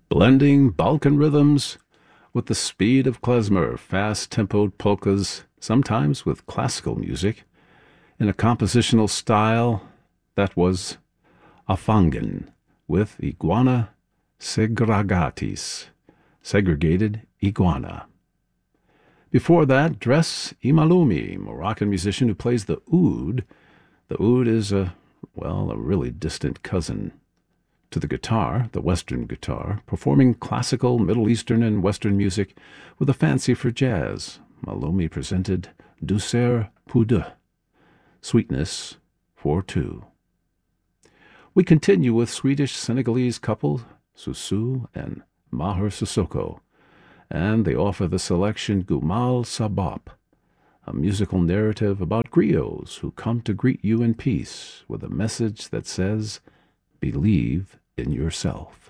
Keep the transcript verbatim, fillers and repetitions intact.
blending Balkan rhythms with the speed of klezmer, fast-tempoed polkas, sometimes with classical music, in a compositional style that was Afangen, with Iguana Segregatis, segregated iguana. Before that, Dres Imalumi, Moroccan musician who plays the oud. The oud is a, well, a really distant cousin to the guitar, the Western guitar, performing classical, Middle Eastern, and Western music with a fancy for jazz. Malumi presented Douceur pour deux, Sweetness for Two. We continue with Swedish-Senegalese couple Susu and Maher Sissoko, and they offer the selection Gumal Sabop, a musical narrative about griots who come to greet you in peace with a message that says, believe in yourself.